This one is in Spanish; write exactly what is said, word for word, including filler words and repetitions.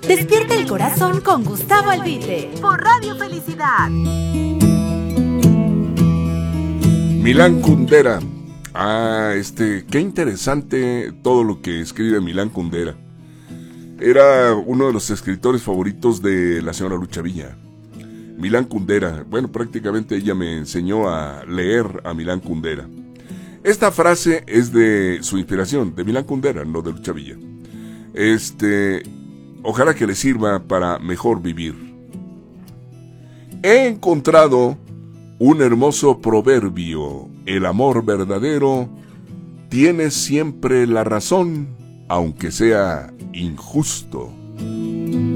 Despierta el corazón con Gustavo Albite por Radio Felicidad. Milán Kundera. Ah, este, qué interesante todo lo que escribe Milán Kundera. Era uno de los escritores favoritos de la señora Lucha Villa. Milán Kundera, bueno, prácticamente ella me enseñó a leer a Milán Kundera. Esta frase es de su inspiración, de Milán Kundera, no de Lucha Villa. Este, ojalá que le sirva para mejor vivir. He encontrado un hermoso proverbio: el amor verdadero tiene siempre la razón, aunque sea injusto.